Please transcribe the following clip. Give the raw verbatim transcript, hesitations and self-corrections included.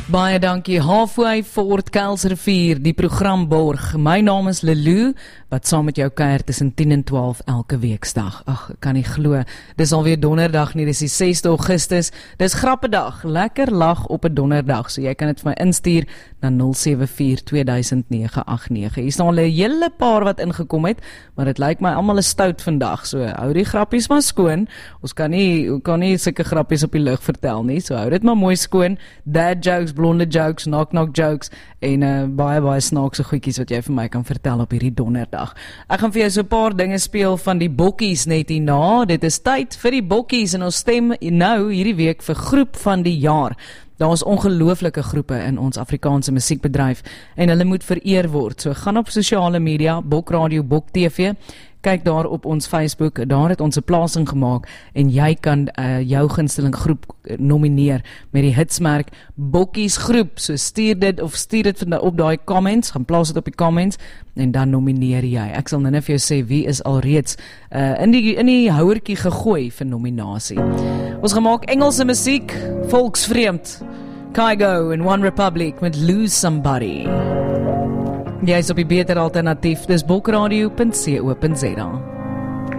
Baie dankie, Halfway Fort Kuilsrivier, die program borg. My naam is Lelou, wat saam met jou kuier tussen tien en twaalf elke weeksdag. Ag, ek kan nie glo, dis alweer donderdag nie, dis die sesde Augustus, dis grappedag, lekker lag op 'n donderdag, so jy kan dit vir my instuur na nul sewe vier twee duisend nege agt nege. Hier staan 'n hele paar wat ingekom het, maar dit lyk my almal is stout vandag, so hou die grappies maar skoon. Ons kan nie, kan nie sulke grappies op die lug vertel nie, so hou dit maar mooi skoon. Dad jokes, blonde jokes, knock-knock jokes en uh, baie, baie snaakse goedjies wat jy vir my kan vertel op hierdie donderdag. Ek gaan vir jou so 'n paar dinge speel van die bokkies net hierna. Dit is tyd vir die bokkies en ons stem nou hierdie week vir groep van die jaar. Daar is ongelooflike groepe in ons Afrikaanse musiekbedryf en hulle moet vereer word. So gaan op sosiale media, Bok Radio, Bok T V, kyk daar op ons Facebook, daar het ons 'n plasing gemaak en jy kan uh, jou gunsteling groep nomineer met die hitsmerk Bokkies Groep. So stuur dit of stuur dit op daai comments, gaan plaas dit op die comments en dan nomineer jy. Ek sal nou net vir jou sê wie is alreeds uh, in die in die houertjie gegooi vir nominasie. Ons gaan maak Engelse musiek, volksvreemd. Kygo en One Republic met Lose Somebody. Jy is op die beter alternatief, dis bokradio punt co punt za.